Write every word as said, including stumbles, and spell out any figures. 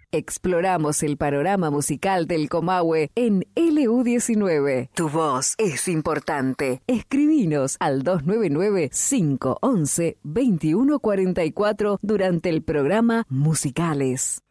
Exploramos el panorama musical del Comahue en L U diecinueve. Tu voz es importante. Escribinos al dos nueve nueve, cinco uno uno, dos uno cuatro cuatro durante el programa Musicales.